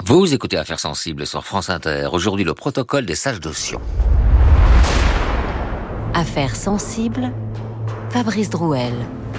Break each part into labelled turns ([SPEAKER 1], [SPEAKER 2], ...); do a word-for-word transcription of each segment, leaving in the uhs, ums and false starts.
[SPEAKER 1] Vous écoutez Affaires sensibles sur France Inter. Aujourd'hui, le protocole des sages de Sion.
[SPEAKER 2] Affaires sensibles, Fabrice Drouel.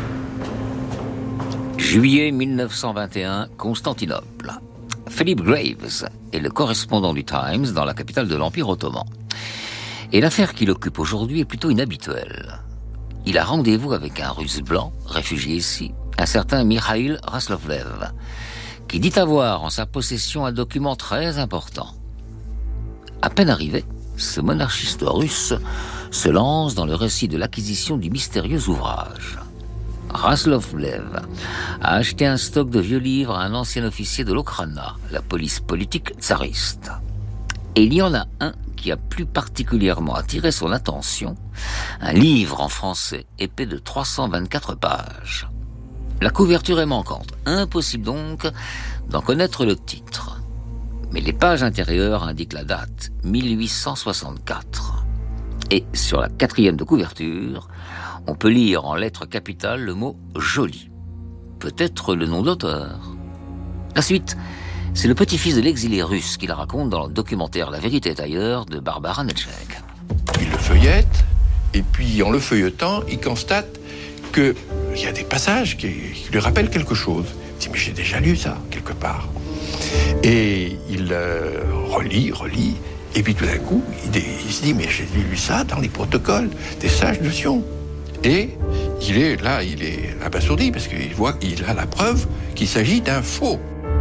[SPEAKER 1] Juillet mille neuf cent vingt et un, Constantinople. Philip Graves est le correspondant du Times dans la capitale de l'Empire ottoman. Et l'affaire qui l'occupe aujourd'hui est plutôt inhabituelle. Il a rendez-vous avec un Russe blanc, réfugié ici, un certain Mikhail Raslovlev, qui dit avoir en sa possession un document très important. À peine arrivé, ce monarchiste russe se lance dans le récit de l'acquisition du mystérieux ouvrage. Raslovlev a acheté un stock de vieux livres à un ancien officier de l'Okhrana, la police politique tsariste. Et il y en a un qui a plus particulièrement attiré son attention, un livre en français épais de trois cent vingt-quatre pages. La couverture est manquante, impossible donc d'en connaître le titre. Mais les pages intérieures indiquent la date, mille huit cent soixante-quatre. Et sur la quatrième de couverture, on peut lire en lettres capitales le mot « joli ». Peut-être le nom de l'auteur. La suite, c'est le petit-fils de l'exilé russe qui la raconte dans le documentaire « La vérité est ailleurs » de Barbara Netchek.
[SPEAKER 3] Il le feuillette, et puis en le feuilletant, il constate qu'il y a des passages qui, qui lui rappellent quelque chose. Il dit « mais j'ai déjà lu ça, quelque part ». Et il euh, relit, relit, et puis tout d'un coup, il, il se dit « mais j'ai lu ça dans les protocoles des sages de Sion ». Et il est là, il est abasourdi, parce qu'il voit qu'il a la preuve qu'il s'agit d'un faux.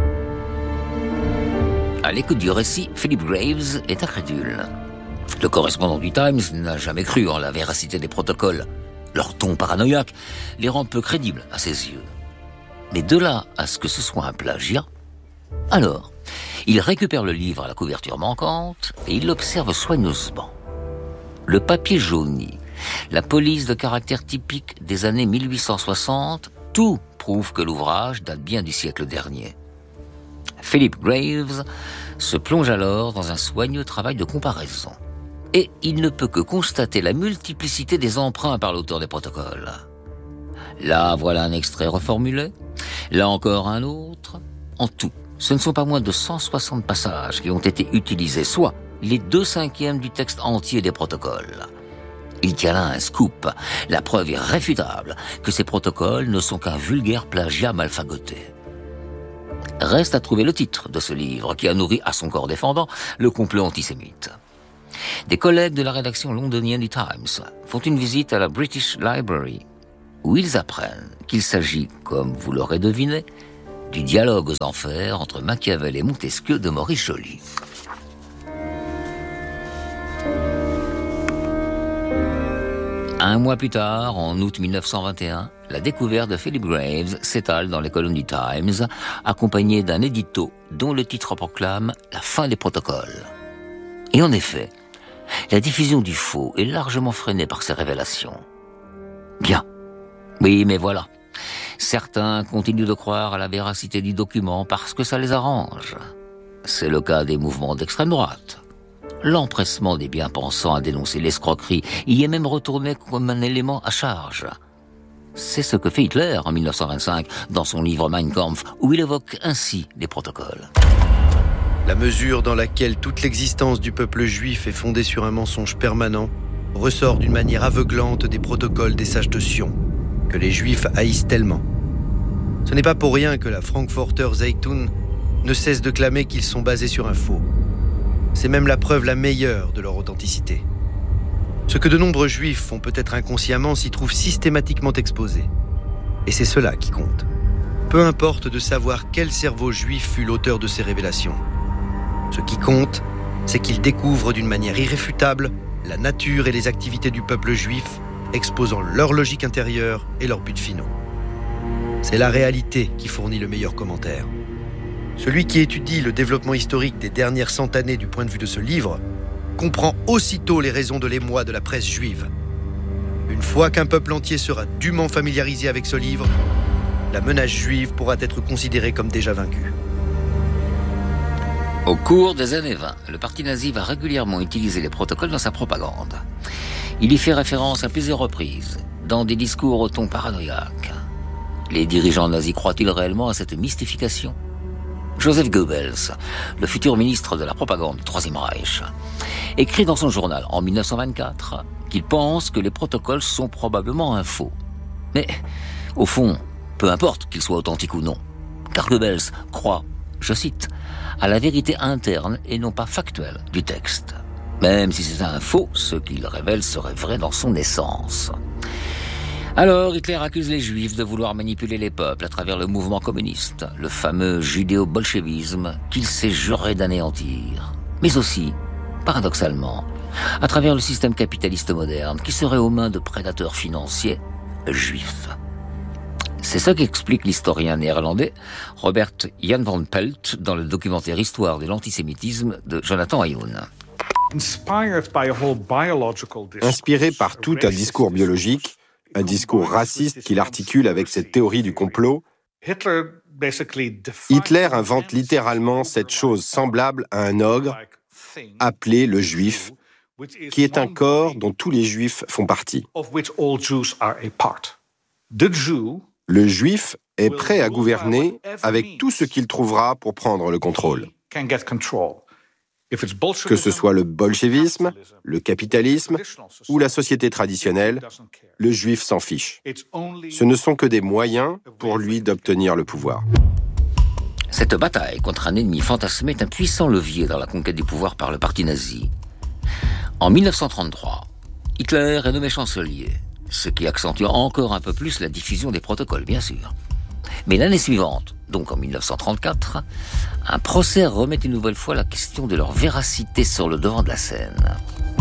[SPEAKER 1] À l'écoute du récit, Philip Graves est incrédule. Le correspondant du Times n'a jamais cru en la véracité des protocoles. Leur ton paranoïaque les rend peu crédibles à ses yeux. Mais de là à ce que ce soit un plagiat, alors, il récupère le livre à la couverture manquante et il l'observe soigneusement. Le papier jauni, la police de caractère typique des années mille huit cent soixante, tout prouve que l'ouvrage date bien du siècle dernier. Philip Graves se plonge alors dans un soigneux travail de comparaison. Et il ne peut que constater la multiplicité des emprunts par l'auteur des protocoles. Là, voilà un extrait reformulé. Là encore un autre. En tout, ce ne sont pas moins de cent soixante passages qui ont été utilisés, soit les deux cinquièmes du texte entier des protocoles. Il tient là un scoop. La preuve irréfutable que ces protocoles ne sont qu'un vulgaire plagiat mal fagoté. Reste à trouver le titre de ce livre qui a nourri à son corps défendant le complot antisémite. Des collègues de la rédaction londonienne du Times font une visite à la British Library où ils apprennent qu'il s'agit, comme vous l'aurez deviné, du dialogue aux enfers entre Machiavel et Montesquieu de Maurice Joly. Un mois plus tard, en août mille neuf cent vingt et un, la découverte de Philip Graves s'étale dans les colonnes du Times, accompagnée d'un édito dont le titre proclame la fin des protocoles. Et en effet, la diffusion du faux est largement freinée par ces révélations. Bien. Oui, mais voilà. Certains continuent de croire à la véracité du document parce que ça les arrange. C'est le cas des mouvements d'extrême droite. L'empressement des bien-pensants à dénoncer l'escroquerie y est même retourné comme un élément à charge. C'est ce que fait Hitler en mille neuf cent vingt-cinq dans son livre Mein Kampf, où il évoque ainsi les protocoles.
[SPEAKER 4] La mesure dans laquelle toute l'existence du peuple juif est fondée sur un mensonge permanent ressort d'une manière aveuglante des protocoles des sages de Sion, que les juifs haïssent tellement. Ce n'est pas pour rien que la Frankfurter Zeitung ne cesse de clamer qu'ils sont basés sur un faux. C'est même la preuve la meilleure de leur authenticité. Ce que de nombreux juifs font peut-être inconsciemment s'y trouve systématiquement exposé. Et c'est cela qui compte. Peu importe de savoir quel cerveau juif fut l'auteur de ces révélations. Ce qui compte, c'est qu'ils découvrent d'une manière irréfutable la nature et les activités du peuple juif, exposant leur logique intérieure et leurs buts finaux. C'est la réalité qui fournit le meilleur commentaire. Celui qui étudie le développement historique des dernières cent années du point de vue de ce livre comprend aussitôt les raisons de l'émoi de la presse juive. Une fois qu'un peuple entier sera dûment familiarisé avec ce livre, la menace juive pourra être considérée comme déjà vaincue.
[SPEAKER 1] Au cours des années vingt, le parti nazi va régulièrement utiliser les protocoles dans sa propagande. Il y fait référence à plusieurs reprises, dans des discours au ton paranoïaque. Les dirigeants nazis croient-ils réellement à cette mystification ? Joseph Goebbels, le futur ministre de la propagande du Troisième Reich, écrit dans son journal en dix-neuf cent vingt-quatre qu'il pense que les protocoles sont probablement un faux. Mais, au fond, peu importe qu'ils soient authentiques ou non, car Goebbels croit, je cite, à la vérité interne et non pas factuelle du texte. Même si c'est un faux, ce qu'il révèle serait vrai dans son essence. Alors, Hitler accuse les Juifs de vouloir manipuler les peuples à travers le mouvement communiste, le fameux judéo-bolchevisme qu'il s'est juré d'anéantir. Mais aussi, paradoxalement, à travers le système capitaliste moderne qui serait aux mains de prédateurs financiers juifs. C'est ce qu'explique l'historien néerlandais Robert Jan van Pelt dans le documentaire Histoire de l'antisémitisme de Jonathan Ayun.
[SPEAKER 5] Inspiré par tout un discours biologique, un discours raciste qu'il articule avec cette théorie du complot, Hitler invente littéralement cette chose semblable à un ogre, appelé le juif, qui est un corps dont tous les juifs font partie. Le juif est prêt à gouverner avec tout ce qu'il trouvera pour prendre le contrôle. Que ce soit le bolchevisme, le capitalisme ou la société traditionnelle, le juif s'en fiche. Ce ne sont que des moyens pour lui d'obtenir le pouvoir.
[SPEAKER 1] Cette bataille contre un ennemi fantasmé est un puissant levier dans la conquête du pouvoir par le parti nazi. En dix-neuf cent trente-trois, Hitler est nommé chancelier, ce qui accentue encore un peu plus la diffusion des protocoles, bien sûr. Mais l'année suivante, donc en dix-neuf cent trente-quatre, un procès remet une nouvelle fois la question de leur véracité sur le devant de la scène.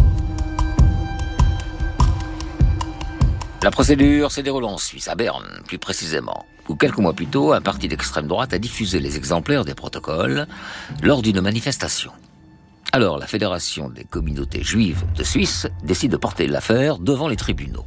[SPEAKER 1] La procédure se déroule en Suisse, à Berne, plus précisément, où quelques mois plus tôt, un parti d'extrême droite a diffusé les exemplaires des protocoles lors d'une manifestation. Alors, la Fédération des communautés juives de Suisse décide de porter l'affaire devant les tribunaux.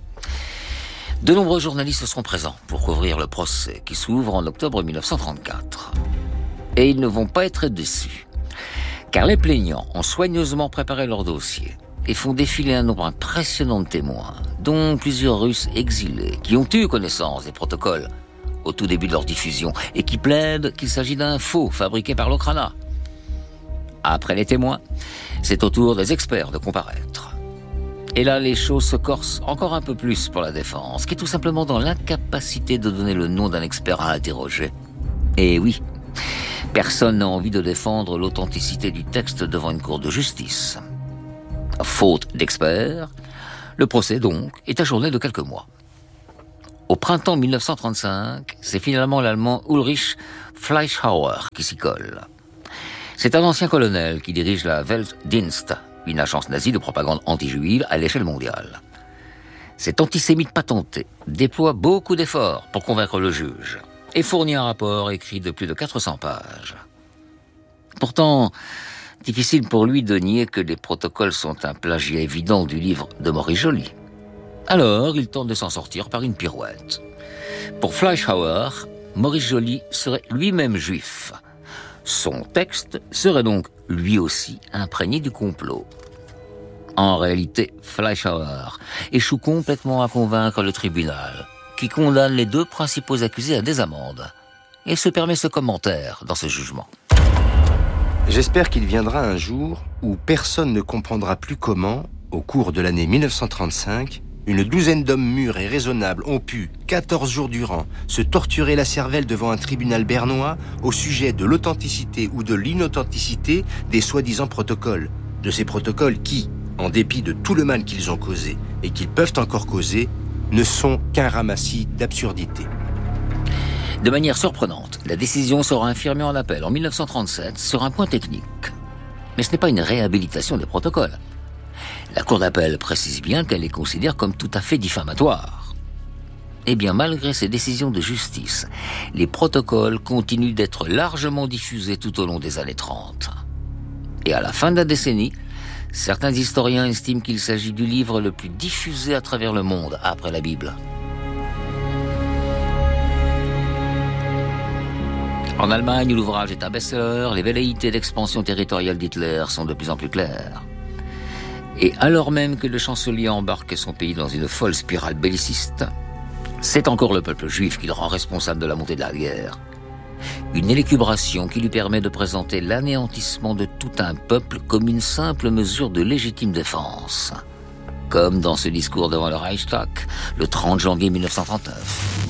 [SPEAKER 1] De nombreux journalistes seront présents pour couvrir le procès qui s'ouvre en octobre dix-neuf cent trente-quatre. Et ils ne vont pas être déçus, car les plaignants ont soigneusement préparé leur dossier et font défiler un nombre impressionnant de témoins, dont plusieurs Russes exilés qui ont eu connaissance des protocoles au tout début de leur diffusion et qui plaident qu'il s'agit d'un faux fabriqué par l'Okrana. Après les témoins, c'est au tour des experts de comparaître. Et là, les choses se corsent encore un peu plus pour la défense, qui est tout simplement dans l'incapacité de donner le nom d'un expert à interroger. Et oui, personne n'a envie de défendre l'authenticité du texte devant une cour de justice. Faute d'experts, le procès donc est ajourné de quelques mois. Au printemps dix-neuf cent trente-cinq, c'est finalement l'Allemand Ulrich Fleischhauer qui s'y colle. C'est un ancien colonel qui dirige la Weltdienst, une agence nazie de propagande anti-juive à l'échelle mondiale. Cet antisémite patenté déploie beaucoup d'efforts pour convaincre le juge et fournit un rapport écrit de plus de quatre cents pages. Pourtant, difficile pour lui de nier que les protocoles sont un plagiat évident du livre de Maurice Joly. Alors, il tente de s'en sortir par une pirouette. Pour Fleischhauer, Maurice Joly serait lui-même juif. Son texte serait donc lui aussi imprégné du complot. En réalité, Fleischhauer échoue complètement à convaincre le tribunal, qui condamne les deux principaux accusés à des amendes, et se permet ce commentaire dans ce jugement.
[SPEAKER 6] J'espère qu'il viendra un jour où personne ne comprendra plus comment, au cours de l'année dix-neuf cent trente-cinq, une douzaine d'hommes mûrs et raisonnables ont pu, quatorze jours durant, se torturer la cervelle devant un tribunal bernois au sujet de l'authenticité ou de l'inauthenticité des soi-disant protocoles. De ces protocoles qui, en dépit de tout le mal qu'ils ont causé et qu'ils peuvent encore causer, ne sont qu'un ramassis d'absurdités.
[SPEAKER 1] De manière surprenante, la décision sera infirmée en appel en dix-neuf cent trente-sept sur un point technique. Mais ce n'est pas une réhabilitation des protocoles. La Cour d'appel précise bien qu'elle les considère comme tout à fait diffamatoires. Eh bien, malgré ces décisions de justice, les protocoles continuent d'être largement diffusés tout au long des années trente. Et à la fin de la décennie, certains historiens estiment qu'il s'agit du livre le plus diffusé à travers le monde après la Bible. En Allemagne, où l'ouvrage est un best-seller, les velléités d'expansion territoriale d'Hitler sont de plus en plus claires. Et alors même que le chancelier embarque son pays dans une folle spirale belliciste, c'est encore le peuple juif qui le rend responsable de la montée de la guerre. Une élucubration qui lui permet de présenter l'anéantissement de tout un peuple comme une simple mesure de légitime défense. Comme dans ce discours devant le Reichstag, le trente janvier mille neuf cent trente-neuf.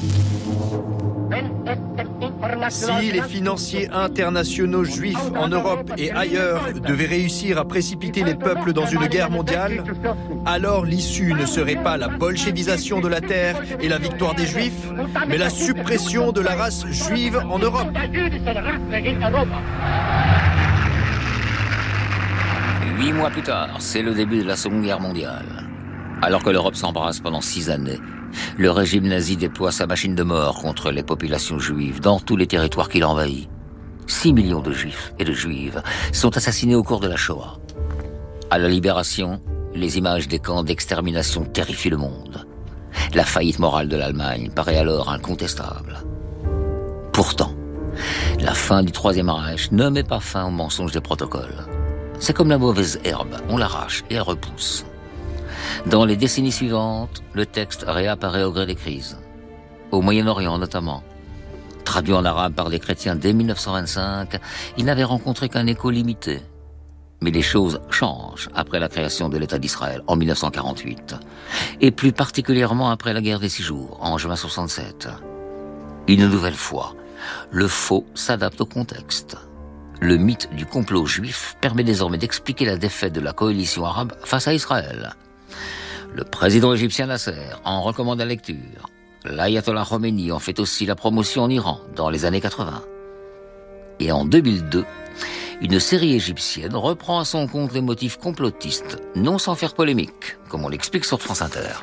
[SPEAKER 4] Si les financiers internationaux juifs en Europe et ailleurs devaient réussir à précipiter les peuples dans une guerre mondiale, alors l'issue ne serait pas la bolchevisation de la terre et la victoire des juifs, mais la suppression de la race juive en Europe.
[SPEAKER 1] Huit mois plus tard, c'est le début de la Seconde Guerre mondiale. Alors que l'Europe s'embrasse pendant six années, le régime nazi déploie sa machine de mort contre les populations juives dans tous les territoires qu'il envahit. Six millions de juifs et de juives sont assassinés au cours de la Shoah. À la Libération, les images des camps d'extermination terrifient le monde. La faillite morale de l'Allemagne paraît alors incontestable. Pourtant, la fin du Troisième Reich ne met pas fin aux mensonges des protocoles. C'est comme la mauvaise herbe, on l'arrache et elle repousse. Dans les décennies suivantes, le texte réapparaît au gré des crises. Au Moyen-Orient notamment. Traduit en arabe par des chrétiens dès mille neuf cent vingt-cinq, il n'avait rencontré qu'un écho limité. Mais les choses changent après la création de l'État d'Israël en mille neuf cent quarante-huit. Et plus particulièrement après la guerre des Six Jours, en juin soixante-sept. Une nouvelle fois, le faux s'adapte au contexte. Le mythe du complot juif permet désormais d'expliquer la défaite de la coalition arabe face à Israël. Le président égyptien Nasser en recommande la lecture. L'ayatollah Khomeini en fait aussi la promotion en Iran dans les années quatre-vingts. Et en deux mille deux, une série égyptienne reprend à son compte les motifs complotistes, non sans faire polémique, comme on l'explique sur France Inter.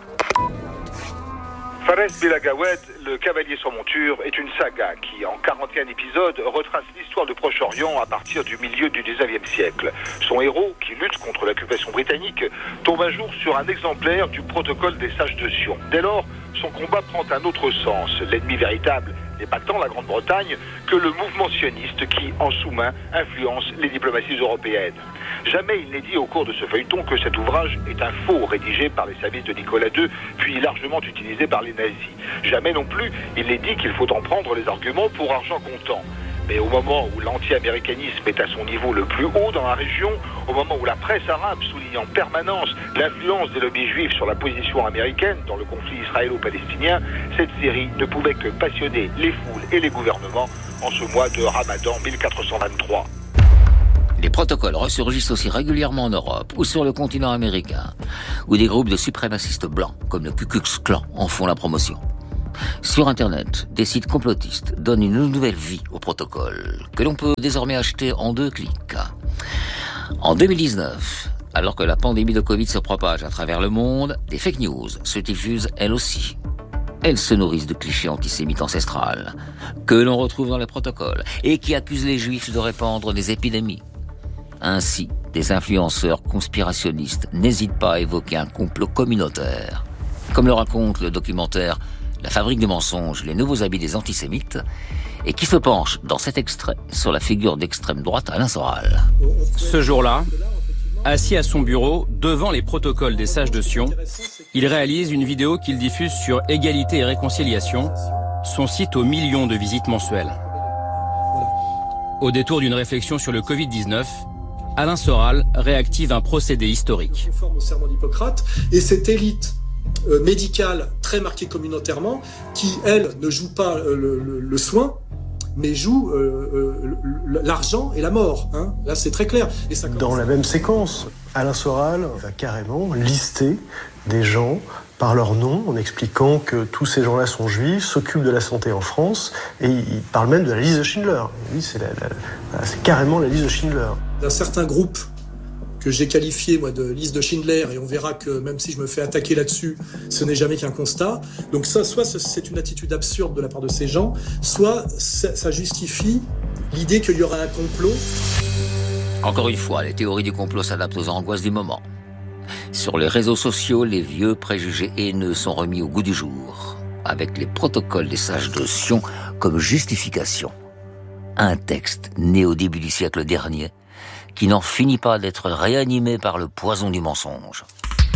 [SPEAKER 7] Fares Belagawet, le cavalier sans monture, est une saga qui, en quarante et un épisodes, retrace l'histoire du Proche-Orient à partir du milieu du dix-neuvième siècle. Son héros, qui lutte contre l'occupation britannique, tombe un jour sur un exemplaire du protocole des sages de Sion. Dès lors, son combat prend un autre sens. L'ennemi véritable n'est pas tant la Grande-Bretagne que le mouvement sioniste qui, en sous-main, influence les diplomaties européennes. Jamais il n'est dit au cours de ce feuilleton que cet ouvrage est un faux rédigé par les services de Nicolas deux, puis largement utilisé par les nazis. Jamais non plus il n'est dit qu'il faut en prendre les arguments pour argent comptant. Mais au moment où l'anti-américanisme est à son niveau le plus haut dans la région, au moment où la presse arabe souligne en permanence l'influence des lobbies juifs sur la position américaine dans le conflit israélo-palestinien, cette série ne pouvait que passionner les foules et les gouvernements en ce mois de Ramadan mille quatre cent vingt-trois.
[SPEAKER 1] Les protocoles ressurgissent aussi régulièrement en Europe ou sur le continent américain, où des groupes de suprémacistes blancs, comme le Ku Klux Klan, en font la promotion. Sur Internet, des sites complotistes donnent une nouvelle vie au protocole, que l'on peut désormais acheter en deux clics. En deux mille dix-neuf, alors que la pandémie de Covid se propage à travers le monde, des fake news se diffusent elles aussi. Elles se nourrissent de clichés antisémites ancestrales, que l'on retrouve dans les protocoles, et qui accusent les juifs de répandre des épidémies. Ainsi, des influenceurs conspirationnistes n'hésitent pas à évoquer un complot communautaire. Comme le raconte le documentaire La fabrique de mensonges, les nouveaux habits des antisémites, et qui se penche dans cet extrait sur la figure d'extrême droite Alain Soral.
[SPEAKER 8] Ce jour-là, assis à son bureau, devant les protocoles des sages de Sion, il réalise une vidéo qu'il diffuse sur Égalité et Réconciliation, son site aux millions de visites mensuelles. Au détour d'une réflexion sur le covid dix-neuf, Alain Soral réactive un procédé historique.
[SPEAKER 9] Conforme au serment d'Hippocrate, et cette élite euh, médicale très marquée communautairement, qui, elle, ne joue pas euh, le, le, le soin, mais joue euh, euh, l'argent et la mort. Hein. Là, c'est très clair. Et ça
[SPEAKER 10] Dans la même séquence, Alain Soral va carrément lister des gens par leur nom, en expliquant que tous ces gens-là sont juifs, s'occupent de la santé en France, et il parle même de la liste de Schindler. Oui, c'est, la, la, c'est carrément la liste de Schindler.
[SPEAKER 9] D'un certain groupe que j'ai qualifié moi de liste de Schindler, et on verra que même si je me fais attaquer là-dessus, ce n'est jamais qu'un constat. Donc ça, soit c'est une attitude absurde de la part de ces gens, soit ça, ça justifie l'idée qu'il y aura un complot.
[SPEAKER 1] Encore une fois, les théories du complot s'adaptent aux angoisses du moment. Sur les réseaux sociaux, les vieux préjugés haineux sont remis au goût du jour, avec les protocoles des sages de Sion comme justification. Un texte né au début du siècle dernier, qui n'en finit pas d'être réanimé par le poison du mensonge.